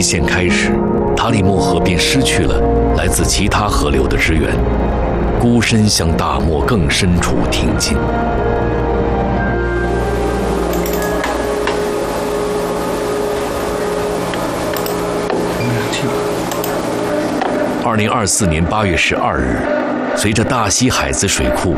线开始，塔里木河便失去了来自其他河流的支援，孤身向大漠更深处挺进。2024年8月12日，随着大西海子水库